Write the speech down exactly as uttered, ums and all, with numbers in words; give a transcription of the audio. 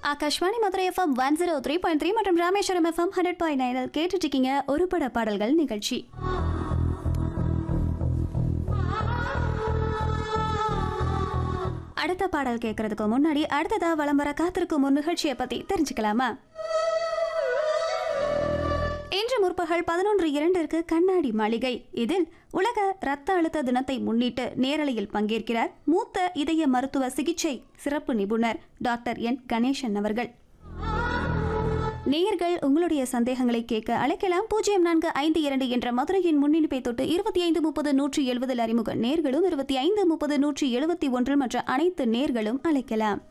Akashvani Madurai FM one zero three point three மற்றும் Rameswaram FM hundred point நைனில் கேட்டுட்டு இருக்கீங்க ஒரு பட பாடல்கள் நிகழ்ச்சி. அடுத்த பாடல் கேட்கறதுக்கு முன்னாடி அடுத்ததா வலம் வர காத்திருக்கும் ஒரு நிகழ்ச்சியை பத்தி தெரிஞ்சுக்கலாமா? இன்று முற்பகல் பதினொன்று இரண்டிற்கு கண்ணாடி மாளிகை. இதில் உலக இரத்த அழுத்த தினத்தை முன்னிட்டு நேரலையில் பங்கேற்கிறார் மூத்த இதய மருத்துவ சிகிச்சை சிறப்பு நிபுணர் டாக்டர் என் கணேசன் அவர்கள். நேயர்கள் உங்களுடைய சந்தேகங்களை கேட்க அழைக்கலாம். பூஜ்ஜியம் நான்கு ஐந்து இரண்டு என்ற மதுரையின் முன்னிணைப்பை தொட்டு இருபத்தி ஐந்து முப்பது நூற்றி எழுபதில் அறிமுக நேர்களும் இருபத்தி ஐந்து முப்பது நூற்றி எழுபத்தி ஒன்று மற்ற அனைத்து நேர்களும் அழைக்கலாம்.